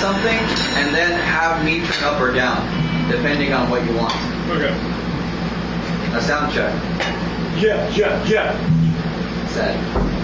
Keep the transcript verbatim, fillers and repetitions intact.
something and then have me turn up or down, depending on what you want. Okay. A sound check. Yeah, yeah, yeah. Set.